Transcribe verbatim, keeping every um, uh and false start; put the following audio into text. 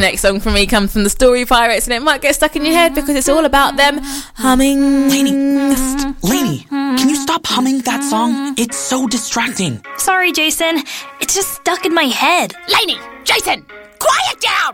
next song from me comes from the Story Pirates, and it might get stuck in your head because it's all about them humming. Lainey, Lainey, can you stop humming that song? It's so distracting. Sorry, Jason. It's just stuck in my head. Lainey, Jason, quiet down!